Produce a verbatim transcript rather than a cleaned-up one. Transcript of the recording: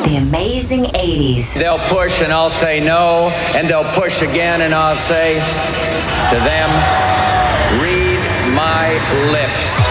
The amazing eighties. They'll push and I'll say no, and they'll push again and I'll say to them, read my lips.